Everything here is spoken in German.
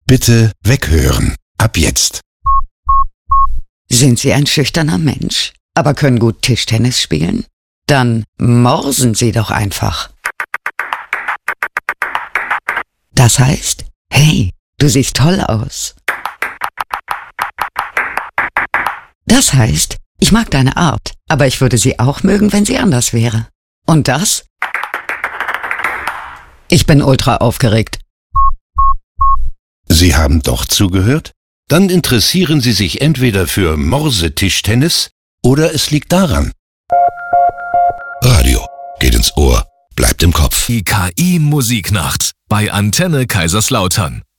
Bitte weghören. Ab jetzt. Sind Sie ein schüchterner Mensch, aber können gut Tischtennis spielen? Dann morsen Sie doch einfach. Das heißt, hey, du siehst toll aus. Das heißt, ich mag deine Art, aber ich würde sie auch mögen, wenn sie anders wäre. Und das? Ich bin ultra aufgeregt. Sie haben doch zugehört? Dann interessieren Sie sich entweder für Morsetischtennis oder es liegt daran. Radio geht ins Ohr, bleibt im Kopf. Die KI Musiknacht bei Antenne Kaiserslautern.